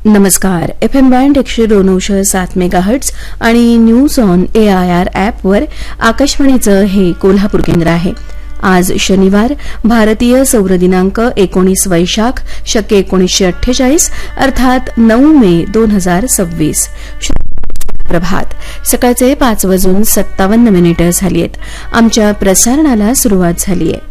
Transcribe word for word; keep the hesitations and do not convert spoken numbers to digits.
नमस्कार. F M band एकशे दोन अंश सात मेगाहर्ट्ज आणि news on A I R ॲपवर आकाशवाणीचं हे कोल्हापूर केंद्र आहे. आज शनिवार, भारतीय सौर दिनांक एकोणीस वैशाख शके एकोणीसशे अठ्ठेचाळीस अर्थात नऊ मे दोन हजार सव्वीस. प्रभात. सकाळचे पाच वाजून सत्तावन्न मिनिटं झाली आहेत. आमच्या प्रसारणाला सुरुवात झाली आहे.